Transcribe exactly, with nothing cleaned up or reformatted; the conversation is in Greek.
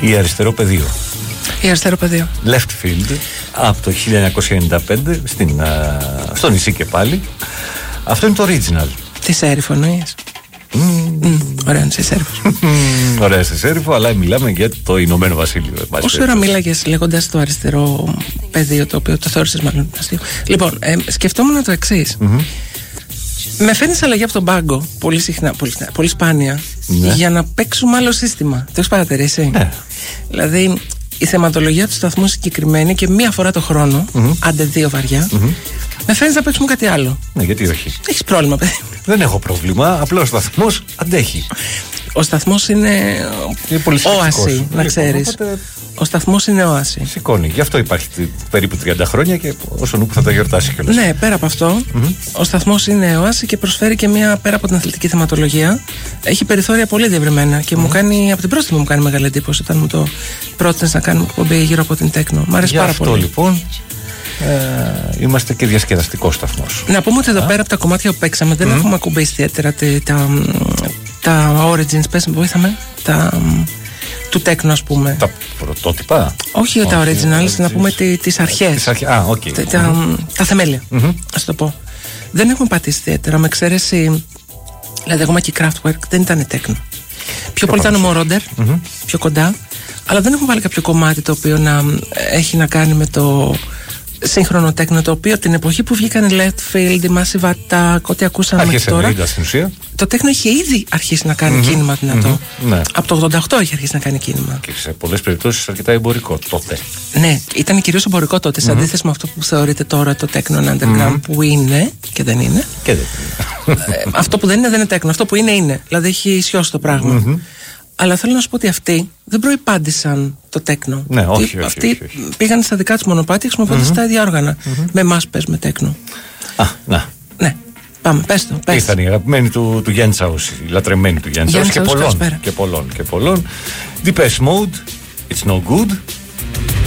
Η αριστερό πεδίο. Η αριστερό πεδίο. Left field από το χίλια εννιακόσια ενενήντα πέντε στην, α, στο νησί και πάλι. Αυτό είναι το original. Τι σέριφο εννοείς? Mm. Mm, ωραία, είναι σε σέριφο. Ωραία, σε σέριφο, αλλά μιλάμε για το Ηνωμένο Βασίλειο. Όσο ώρα μίλαγες λέγοντας το αριστερό πεδίο, το οποίο το θεώρησες μάλλον αστείο. Λοιπόν, ε, σκεφτόμουν το εξής. Mm-hmm. Με φέρνεις αλλαγή από τον πάγκο πολύ συχνά, πολύ, πολύ σπάνια, ναι, για να παίξουμε άλλο σύστημα. Το έχεις παρατηρήσει? Ναι. Δηλαδή, η θεματολογία του σταθμού συγκεκριμένη και μία φορά το χρόνο, mm-hmm, άντε δύο βαριά, mm-hmm, με φέρνεις να παίξουμε κάτι άλλο. Ναι, γιατί όχι? Έχεις πρόβλημα, παιδί? Δεν έχω πρόβλημα. Απλώς ο σταθμός αντέχει. Ο σταθμός είναι, είναι όαση, να ξέρεις. Οπότε... Ο σταθμός είναι όαση. Σηκώνει. Γι' αυτό υπάρχει περίπου τριάντα χρόνια και όσο νου που θα τα γιορτάσει κιόλας. Ναι, πέρα από αυτό, mm-hmm, ο σταθμός είναι όαση και προσφέρει και μια, πέρα από την αθλητική θεματολογία, έχει περιθώρια πολύ διευρυμένα και mm-hmm, μου κάνει, από την πρόστιμη μου κάνει μεγάλη εντύπωση όταν μου το πρότεινες να κάνουμε εκπομπή γύρω από την τέκνο. Μ' αρέσει πάρα αυτό, πολύ. Λοιπόν, Ε, είμαστε και διασκεδαστικός σταθμός. Να πούμε ότι εδώ Α. πέρα από τα κομμάτια που παίξαμε δεν mm. έχουμε ακουμπήσει ιδιαίτερα τα, τα, τα origins, πες με βοήθαμε, τα, του τέκνο, ας πούμε. Τα πρωτότυπα? Όχι, Όχι τα originals, να πούμε τι, τις αρχές. Τις αρχές. Α, okay. τα, τα, mm-hmm. τα θεμέλια, mm-hmm, ας το πω. Δεν έχουμε πατήσει ιδιαίτερα, με εξαίρεση, δηλαδή ακόμα και η Kraftwerk δεν ήταν τέκνο. Πιο πολύ ήταν ομορόντερ, mm-hmm, πιο κοντά, αλλά δεν έχουμε βάλει κάποιο κομμάτι το οποίο να έχει να κάνει με το σύγχρονο τέκνο, το οποίο την εποχή που βγήκαν οι Left Field, η Massive Attack, ό,τι ακούσαμε μέχρι τώρα, ενενήντα, στην ουσία, το τέκνο είχε ήδη αρχίσει να κάνει, mm-hmm, κίνημα δυνατό. Mm-hmm, ναι. Από το ογδόντα οκτώ είχε αρχίσει να κάνει κίνημα. Και σε πολλές περιπτώσεις αρκετά εμπορικό τότε. Ναι, ήταν κυρίως εμπορικό τότε, σε mm-hmm, αντίθεση με αυτό που θεωρείται τώρα το τέκνο underground, mm-hmm, που είναι και δεν είναι. Και δεν είναι. ε, αυτό που δεν είναι δεν είναι τέκνο. Αυτό που είναι είναι. Δηλαδή έχει σιώσει το πράγμα. Mm-hmm. Αλλά θέλω να σου πω ότι αυτοί δεν προϋπάντησαν το τέκνο. Ναι, όχι, όχι, αυτοί όχι, όχι. πήγαν στα δικά τους μονοπάτια χρησιμοποιώντας mm-hmm, τα ίδια όργανα. Mm-hmm. Με εμάς πες με τέκνο. Α, να. Ναι, πάμε, πες το. Πες. Ήρθαν οι αγαπημένοι του, του Γιάννη Τσαούση, οι λατρεμένοι του Γιάννη Τσαούση και πολλών, και πολλών και πολλών. Depeche Mode, It's No Good.